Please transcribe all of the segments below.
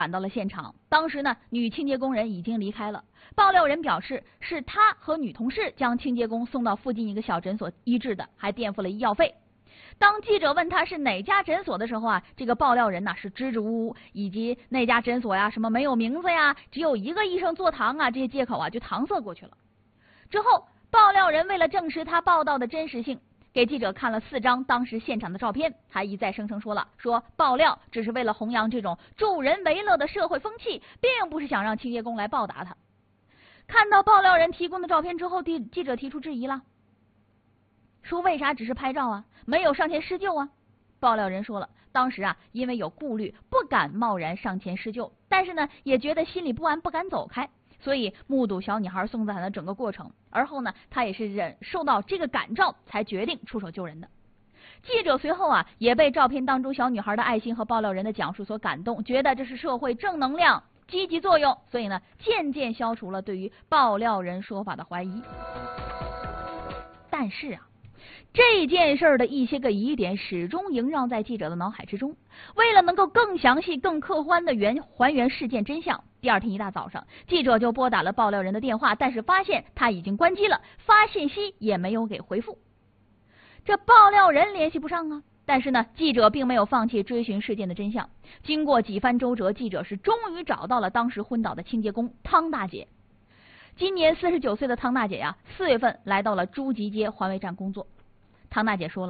赶到了现场。当时呢，女清洁工人已经离开了。爆料人表示，是他和女同事将清洁工送到附近一个小诊所医治的，还垫付了医药费。当记者问他是哪家诊所的时候啊，这个爆料人呢是支支吾吾，以及那家诊所呀什么没有名字呀，只有一个医生坐堂啊，这些借口啊就搪塞过去了。之后，爆料人为了证实他报道的真实性，给记者看了4张当时现场的照片，还一再声称说爆料只是为了弘扬这种助人为乐的社会风气，并不是想让清洁工来报答他。看到爆料人提供的照片之后，记者提出质疑了，说为啥只是拍照啊，没有上前施救啊？爆料人说了，当时啊因为有顾虑，不敢贸然上前施救，但是呢也觉得心里不安，不敢走开，所以目睹小女孩送葬的整个过程，而后呢他也是忍受到这个感召才决定出手救人的。记者随后啊也被照片当中小女孩的爱心和爆料人的讲述所感动，觉得这是社会正能量积极作用，所以呢渐渐消除了对于爆料人说法的怀疑。但是啊，这件事的一些个疑点始终萦绕在记者的脑海之中。为了能够更详细、更客观的还原事件真相，第二天一大早上，记者就拨打了爆料人的电话，但是发现他已经关机了，发信息也没有给回复。这爆料人联系不上啊，但是呢，记者并没有放弃追寻事件的真相。经过几番周折，记者是终于找到了当时昏倒的清洁工汤大姐。今年49岁的汤大姐呀，4月份来到了诸集街环卫站工作。汤大姐说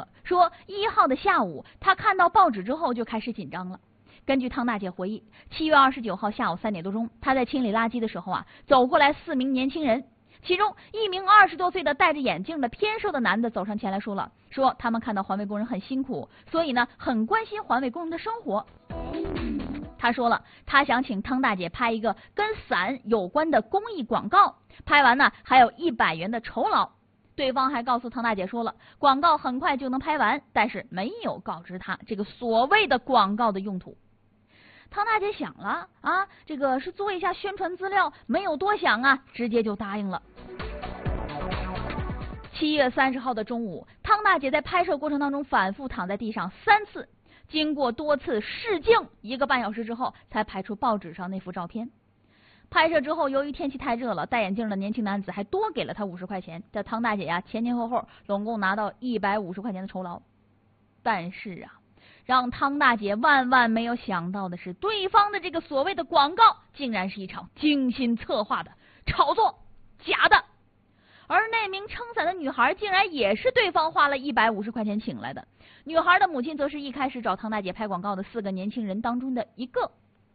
1号的下午，她看到报纸之后就开始紧张了。根据汤大姐回忆，7月29号下午3点多钟，她在清理垃圾的时候啊，走过来4名年轻人，其中一名20多岁的戴着眼镜的偏瘦的男的走上前来说他们看到环卫工人很辛苦，所以呢很关心环卫工人的生活。他说了，他想请汤大姐拍一个跟伞有关的公益广告，拍完呢还有100元的酬劳。对方还告诉汤大姐说了，广告很快就能拍完，但是没有告知他这个所谓的广告的用途。汤大姐想了啊，这个是做一下宣传资料，没有多想啊，直接就答应了。7月30号的中午，汤大姐在拍摄过程当中反复躺在地上3次，经过多次试镜1个半小时之后，才拍出报纸上那幅照片。拍摄之后，由于天气太热了，戴眼镜的年轻男子还多给了他50块钱。这汤大姐呀，前前后后总共拿到150块钱的酬劳。但是啊，让汤大姐万万没有想到的是，对方的这个所谓的广告，竟然是一场精心策划的炒作，假的。而那名撑伞的女孩，竟然也是对方花了150块钱请来的。女孩的母亲则是一开始找汤大姐拍广告的4个年轻人当中的一个。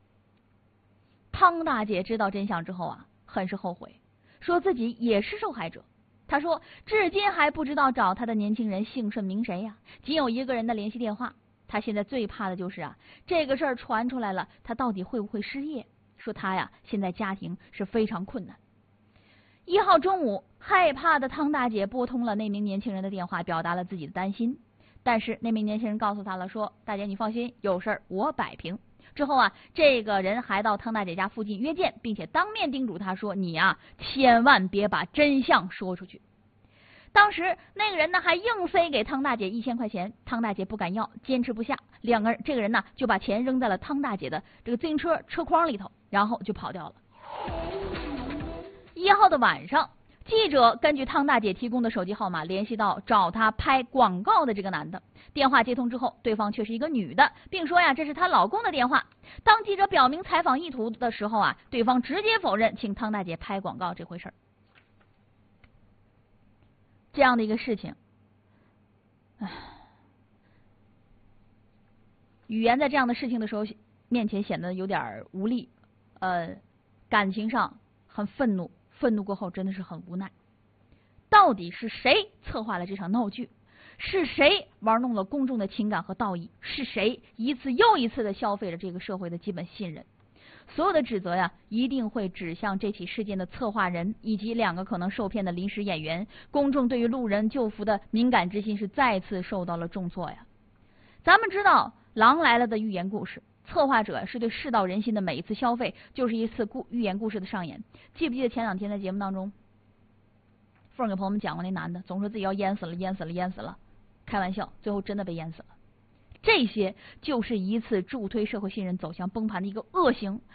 汤大姐知道真相之后啊，很是后悔，说自己也是受害者。她说至今还不知道找她的年轻人姓甚名谁呀，仅有1个人的联系电话。她现在最怕的就是啊，这个事儿传出来了，她到底会不会失业？说她呀，现在家庭是非常困难。1号中午，害怕的汤大姐拨通了那名年轻人的电话，表达了自己的担心。但是那名年轻人告诉她了，说大姐你放心，有事儿我摆平。之后啊，这个人还到汤大姐家附近约见，并且当面叮嘱她说，你啊千万别把真相说出去。当时那个人呢还硬塞给汤大姐1000块钱，汤大姐不敢要，坚持不下，这个人呢就把钱扔在了汤大姐的这个自行车车筐里头，然后就跑掉了。1号的晚上，记者根据汤大姐提供的手机号码联系到找她拍广告的这个男的，电话接通之后，对方却是一个女的，并说呀这是她老公的电话。当记者表明采访意图的时候啊，对方直接否认请汤大姐拍广告这回事儿。这样的一个事情，语言在这样的事情的时候面前显得有点无力，感情上很愤怒，愤怒过后真的是很无奈。到底是谁策划了这场闹剧？是谁玩弄了公众的情感和道义？是谁一次又一次的消费了这个社会的基本信任？所有的指责呀，一定会指向这起事件的策划人以及2个可能受骗的临时演员。公众对于路人救扶的敏感之心是再次受到了重挫呀。咱们知道《狼来了》的寓言故事，策划者是对世道人心的每一次消费就是一次寓言故事的上演。记不记得前2天在节目当中，凤给朋友们讲过那男的总说自己要淹死了，开玩笑，最后真的被淹死了。 这些就是一次助推社会信任走向崩盘的一个恶行。